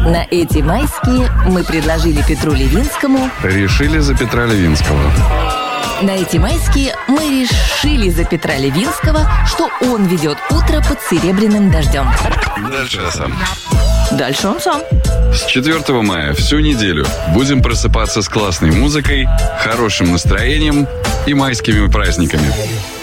На эти майские мы предложили Петру Левинскому. Решили за Петра Левинского. На эти майские мы решили за Петра Левинского, что он ведет утро под серебряным дождем. Дальше я сам. Дальше он сам. С 4 мая всю неделю будем просыпаться с классной музыкой, хорошим настроением и майскими праздниками.